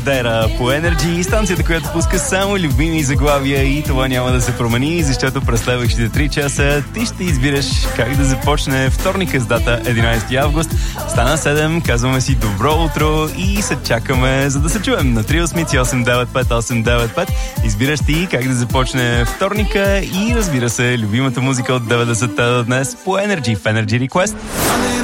Дера по Energy, станцията, която пуска само любими заглавия, и това няма да се промени, защото през следващите 3 часа ти ще избираш как да започне вторника с дата 11 август. Стана 7, казваме си добро утро и се чакаме, за да се чуем на 383-895-895. Избираш ти как да започне вторника и разбира се, любимата музика от 90-та до днес по Energy в Energy Request.